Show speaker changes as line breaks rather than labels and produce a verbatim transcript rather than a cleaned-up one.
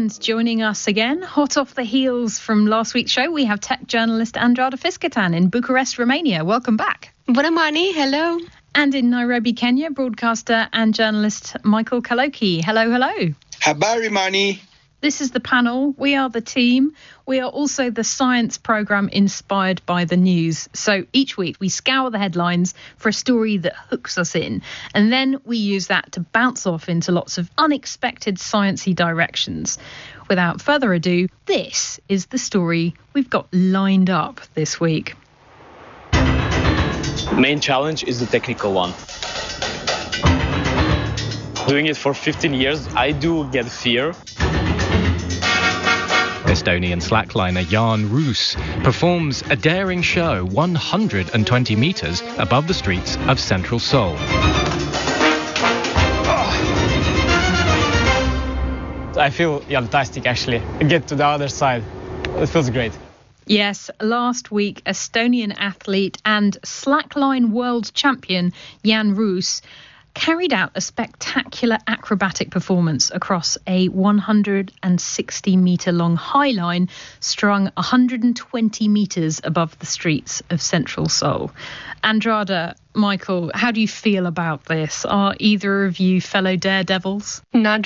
And joining us again, hot off the heels from last week's show, we have tech journalist Andrada Fiskatan in Bucharest, Romania. Welcome back.
Bună, Marnie. Hello.
And in Nairobi, Kenya, broadcaster and journalist Michael Kaloki. Hello, hello.
Habari, Marnie.
This is the panel. We are the team. We are also the science programme inspired by the news. So each week we scour the headlines for a story that hooks us in. And then we use that to bounce off into lots of unexpected sciencey directions. Without further ado, this is the story we've got lined up this week.
Main challenge is the technical one. Doing it for fifteen years, I do get fear.
Estonian slackliner Jaan Ruus performs a daring show one hundred twenty metres above the streets of central Seoul.
I feel fantastic, actually. Get to the other side. It feels great.
Yes, last week, Estonian athlete and slackline world champion Jaan Ruus carried out a spectacular acrobatic performance across a one hundred sixty metre long high line strung one hundred twenty metres above the streets of central Seoul. Andrada, Michael, how do you feel about this? Are either of you fellow daredevils?
Not